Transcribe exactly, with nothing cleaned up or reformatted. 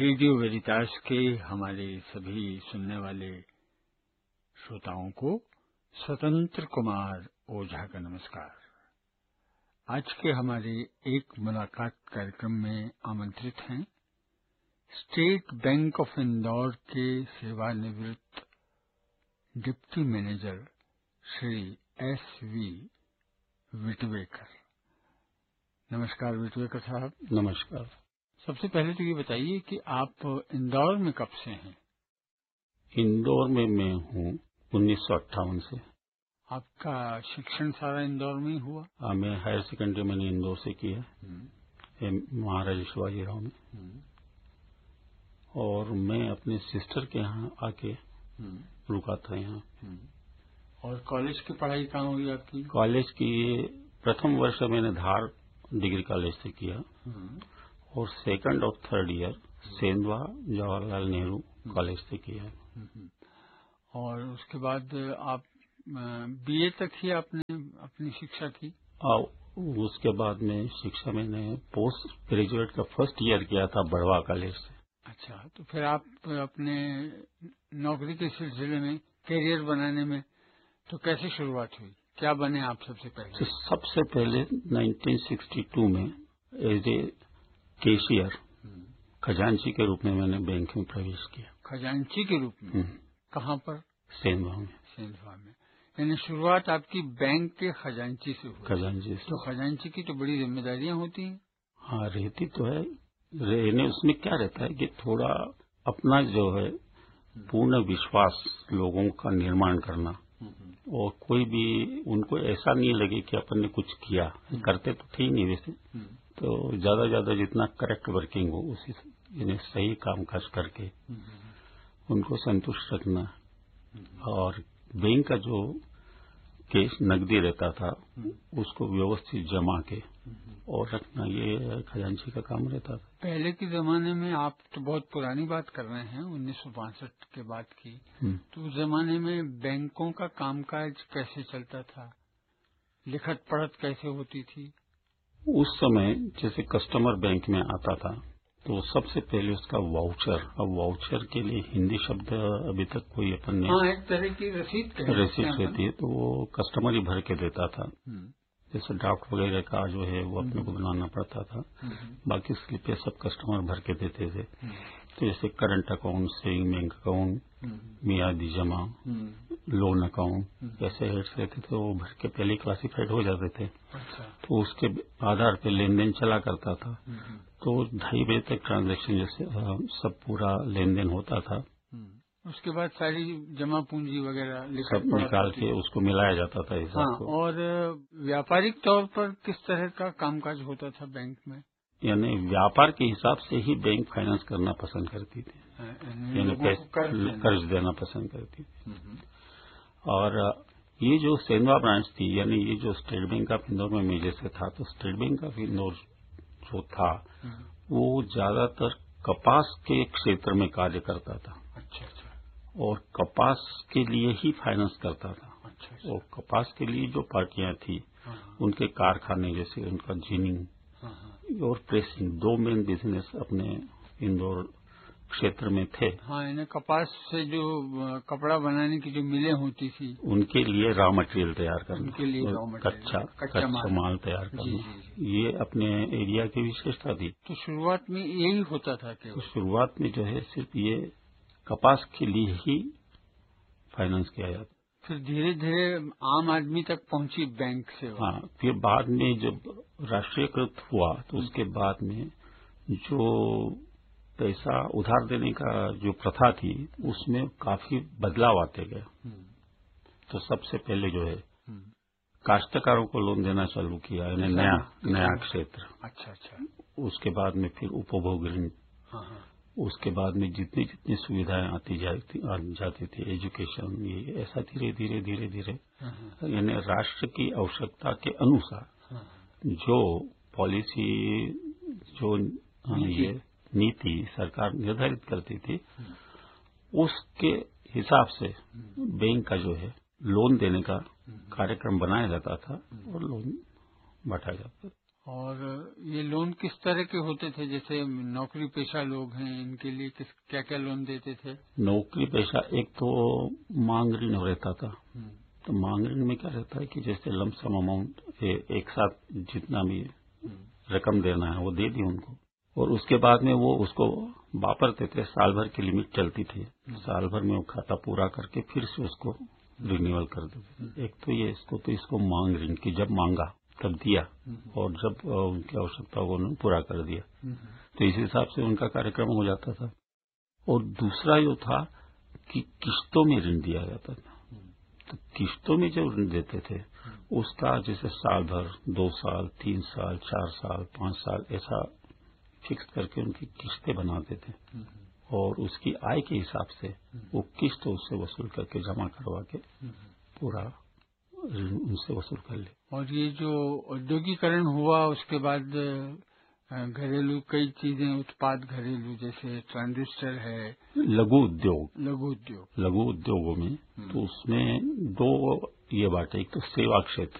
Radio वेरितास के हमारे सभी सुनने वाले श्रोताओं को स्वतंत्र कुमार ओझा का नमस्कार। आज के हमारे एक मुलाकात कार्यक्रम में आमंत्रित हैं स्टेट बैंक ऑफ इंदौर के सेवानिवृत्त deputy manager Shri S V विटवेकर। नमस्कार विटवेकर साहब। नमस्कार। सबसे पहले तो ये बताइए कि आप इंदौर में कब से हैं? इंदौर में मैं हूँ उन्नीस सौ अट्ठावन से। आपका शिक्षण सारा इंदौर में ही हुआ? हाँ, मैं हायर सेकेंडरी मैंने इंदौर से किया, महाराजा शिवाजी राव में। और मैं अपने सिस्टर के यहाँ आके रुका था यहाँ। और कॉलेज की पढ़ाई कहाँ हुई आपकी? कॉलेज की प्रथम वर्ष मैंने धार डिग्री कॉलेज से किया और सेकंड और third year Sendhwa Jawaharlal Nehru college से किया। और उसके बाद आप बीए तक ही आपने अपनी शिक्षा की? और उसके बाद में शिक्षा मैंने पोस्ट ग्रेजुएट का फर्स्ट ईयर किया था बड़वा कॉलेज से। अच्छा, तो फिर आप अपने नौकरी के सिलसिले में करियर बनाने में तो कैसे शुरुआत हुई? क्या बने आप सबसे पहले? तो सबसे पहले उन्नीस सौ बासठ में एज ए कैशियर खजांची के रूप में मैंने बैंक में प्रवेश किया। खजांची के रूप में? कहाँ पर? सेंधवा में। सेंधवा में, यानी शुरुआत आपकी बैंक के खजांची से हुई? खजांची से। तो खजांची की तो बड़ी जिम्मेदारियां होती हैं। हाँ, रहती तो है। रहने उसमें क्या रहता है कि थोड़ा अपना जो है पूर्ण विश्वास लोगों का निर्माण करना, और कोई भी उनको ऐसा नहीं लगे कि अपन ने कुछ किया। करते तो थे ही नहीं वैसे, तो ज्यादा ज्यादा जितना करेक्ट वर्किंग हो उसी से सही काम काज करके उनको संतुष्ट रखना। और बैंक का जो केस नकदी रहता था उसको व्यवस्थित जमा के और रखना, ये खजांची का काम रहता था। पहले के जमाने में, आप तो बहुत पुरानी बात कर रहे हैं, उन्नीस सौ बासठ के बाद की, तो उस जमाने में बैंकों का कामकाज कैसे चलता था? लिखत पढ़त कैसे होती थी? उस समय जैसे कस्टमर बैंक में आता था तो सबसे पहले उसका वाउचर, अब वाउचर के लिए हिंदी शब्द अभी तक कोई अपन ने, हाँ, एक तरह की रसीद रसीद रहती है, तो वो कस्टमर ही भर के देता था। जैसे ड्राफ्ट वगैरह का जो है वो अपने को बनाना पड़ता था, बाकी स्लिपें सब कस्टमर भर के देते थे। तो जैसे current account, saving bank account, मियादी जमा, लोन अकाउंट, ऐसे हेड्स रहते थे, वो भर के पहले क्लासिफाइड हो जाते थे। तो उसके आधार पे लेन देन चला करता था। तो ढाई बजे तक ट्रांजैक्शन जैसे सब पूरा लेन देन होता था। उसके बाद सारी जमा पूंजी वगैरह सब निकाल के उसको मिलाया जाता था हिसाब हाँ, को। और व्यापारिक तौर पर किस तरह का कामकाज होता था बैंक में? यानी व्यापार के हिसाब से ही बैंक फाइनेंस करना पसंद करती थी, यानी कर्ज देना पसंद करती थी। और ये जो सेंधवा ब्रांच थी, यानी ये जो स्टेट बैंक ऑफ इंदौर में मैं जैसे था, तो स्टेट बैंक ऑफ इंदौर जो था वो ज्यादातर कपास के क्षेत्र में कार्य करता था। अच्छा अच्छा। और कपास के लिए ही फाइनेंस करता था। अच्छा अच्छा। और कपास के लिए जो पार्टियां थी उनके कारखाने, जैसे उनका जिनिंग और प्रेसिंग, दो मेन बिजनेस अपने इंदौर क्षेत्र में थे। हाँ, इन्हें कपास से जो कपड़ा बनाने की जो मिलें होती थी उनके लिए रॉ मटेरियल तैयार करना, उनके लिए कच्चा कच्चा माल तैयार करना, ये अपने एरिया की विशेषता थी। तो शुरुआत में यही होता था कि तो शुरुआत में जो है सिर्फ ये कपास के लिए ही फाइनेंस किया जाता। फिर धीरे धीरे आम आदमी तक पहुंची बैंक से। हाँ, फिर बाद में जब राष्ट्रीयकृत हुआ तो उसके बाद में जो पैसा उधार देने का जो प्रथा थी उसमें काफी बदलाव आते गए। तो सबसे पहले जो है काश्तकारों को लोन देना चालू किया, यानी नया नया क्षेत्र। अच्छा अच्छा। उसके बाद में फिर उपभोग ऋण, उसके बाद में जितनी जितनी सुविधाएं आती जाती जाती थी, एजुकेशन, ये ऐसा धीरे धीरे धीरे धीरे यानी राष्ट्र की आवश्यकता के अनुसार जो पॉलिसी, जो ये नीति सरकार निर्धारित करती थी, उसके हिसाब से बैंक का जो है लोन देने का कार्यक्रम बनाया जाता था और लोन बांटा जाता था। और ये लोन किस तरह के होते थे? जैसे नौकरी पेशा लोग हैं, इनके लिए किस क्या क्या लोन देते थे? नौकरी पेशा एक तो मांग ऋण रहता था। तो मांग ऋण में क्या रहता है कि जैसे लमसम अमाउंट एक साथ जितना भी रकम देना है वो दे दी उनको, और उसके बाद में वो उसको वापरते थे। साल भर की लिमिट चलती थी, साल भर में वो खाता पूरा करके फिर से उसको रिन्यूअल कर देते थे। एक तो ये इसको तो इसको मांग ऋण की जब मांगा तब दिया, और जब उनकी आवश्यकता को उन्होंने पूरा कर दिया, तो इस हिसाब से उनका कार्यक्रम हो जाता था। और दूसरा जो था कि किस्तों में ऋण दिया जाता था। तो किस्तों में जो ऋण देते थे उसका जैसे साल भर, दो साल, तीन साल, चार साल, पांच साल ऐसा फिक्स करके उनकी किस्तें बनाते थे, और उसकी आय के हिसाब से वो किस्त उससे वसूल करके जमा करवा के पूरा ऋण उनसे वसूल कर ले। और ये जो औद्योगिकरण हुआ उसके बाद घरेलू कई चीजें, उत्पाद घरेलू जैसे ट्रांजिस्टर है, लघु उद्योग लघु उद्योग लघु उद्योगों में तो उसमें दो ये बात है। एक तो सेवा क्षेत्र